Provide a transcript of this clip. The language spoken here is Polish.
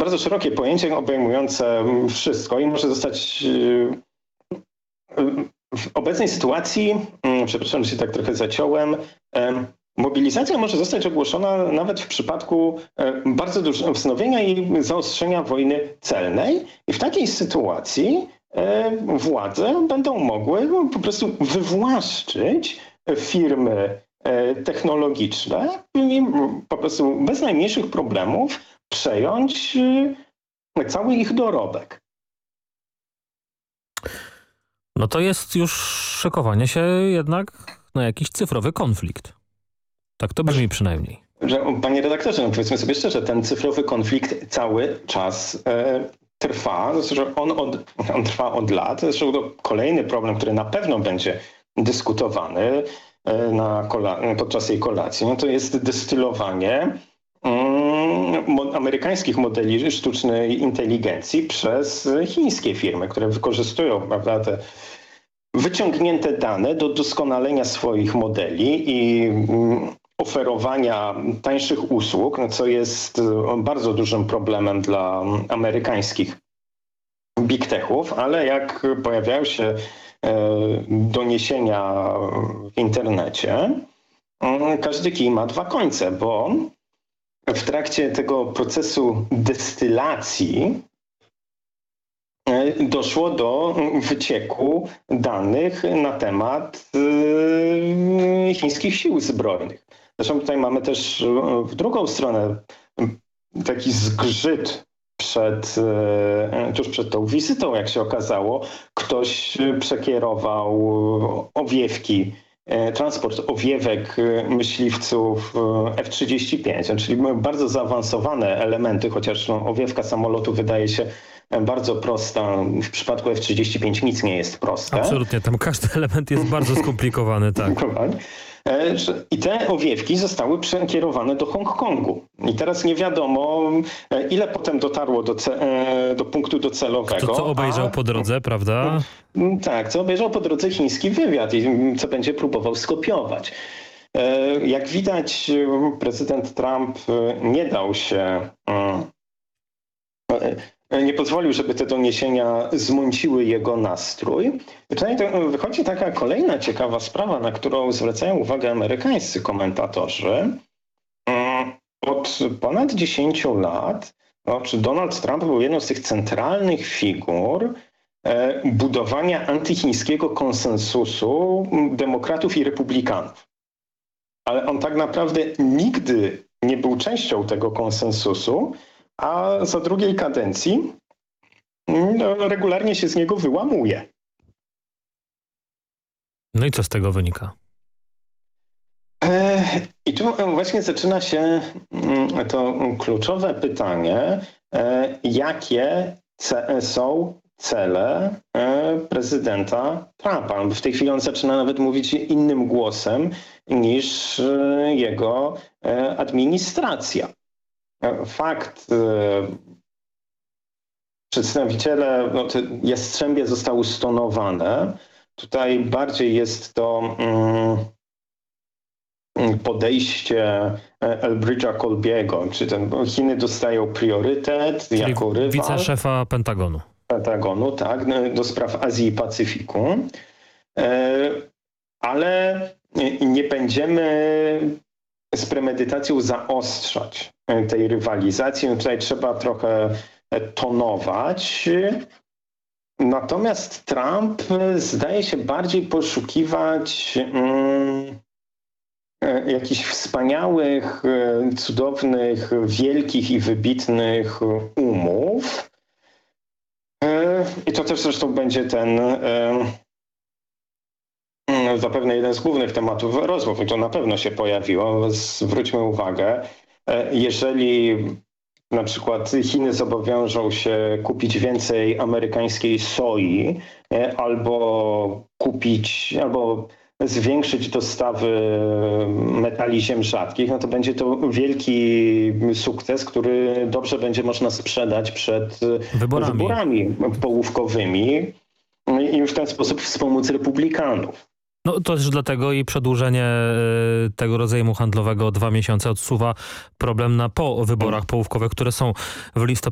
bardzo szerokie pojęcie obejmujące wszystko i może zostać w obecnej sytuacji, przepraszam, że się tak trochę zaciąłem, mobilizacja może zostać ogłoszona nawet w przypadku bardzo dużego wznowienia i zaostrzenia wojny celnej. I w takiej sytuacji władze będą mogły po prostu wywłaszczyć firmy technologiczne i po prostu bez najmniejszych problemów przejąć cały ich dorobek. No to jest już szykowanie się jednak na jakiś cyfrowy konflikt. Tak to brzmi przynajmniej. Panie redaktorze, no powiedzmy sobie szczerze, ten cyfrowy konflikt cały czas trwa. Zresztą on trwa od lat. Zresztą to kolejny problem, który na pewno będzie dyskutowany podczas tej kolacji, no to jest destylowanie amerykańskich modeli sztucznej inteligencji przez chińskie firmy, które wykorzystują, prawda, te wyciągnięte dane do doskonalenia swoich modeli i oferowania tańszych usług, co jest bardzo dużym problemem dla amerykańskich big techów, ale jak pojawiają się doniesienia w internecie, każdy kij ma dwa końce, bo w trakcie tego procesu destylacji doszło do wycieku danych na temat chińskich sił zbrojnych. Zresztą tutaj mamy też w drugą stronę taki zgrzyt tuż przed tą wizytą, jak się okazało, ktoś przekierował transport owiewek myśliwców F-35, czyli bardzo zaawansowane elementy, chociaż owiewka samolotu wydaje się bardzo prosta. W przypadku F-35 nic nie jest proste. Absolutnie, tam każdy element jest bardzo skomplikowany, tak. I te owiewki zostały przekierowane do Hongkongu. I teraz nie wiadomo, ile potem dotarło do punktu docelowego. Co obejrzał po drodze, prawda? Tak, co obejrzał po drodze chiński wywiad i co będzie próbował skopiować. Jak widać, prezydent Trump nie pozwolił, żeby te doniesienia zmąciły jego nastrój. Tutaj wychodzi taka kolejna ciekawa sprawa, na którą zwracają uwagę amerykańscy komentatorzy. Od ponad 10 lat Donald Trump był jedną z tych centralnych figur budowania antychińskiego konsensusu demokratów i republikanów. Ale on tak naprawdę nigdy nie był częścią tego konsensusu, a za drugiej kadencji regularnie się z niego wyłamuje. No i co z tego wynika? I tu właśnie zaczyna się to kluczowe pytanie, jakie są cele prezydenta Trumpa. W tej chwili on zaczyna nawet mówić innym głosem niż jego administracja. Fakt, przedstawiciele, te jastrzębie zostały stonowane. Tutaj bardziej jest to podejście Elbridge'a Colby'ego, czy Chiny dostają priorytet czyli jako rywal. Wiceszefa Pentagonu. Tak, do spraw Azji i Pacyfiku. Ale nie będziemy z premedytacją zaostrzać tej rywalizacji. No tutaj trzeba trochę tonować. Natomiast Trump zdaje się bardziej poszukiwać jakichś wspaniałych, cudownych, wielkich i wybitnych umów. I to też zresztą będzie zapewne jeden z głównych tematów rozmów, i to na pewno się pojawiło. Zwróćmy uwagę, jeżeli na przykład Chiny zobowiążą się kupić więcej amerykańskiej soi albo zwiększyć dostawy metali ziem rzadkich, no to będzie to wielki sukces, który dobrze będzie można sprzedać przed wyborami połówkowymi i w ten sposób wspomóc republikanów. No to też dlatego i przedłużenie tego rozejmu handlowego o 2 miesiące odsuwa problem po wyborach połówkowych, które są w listopadzie.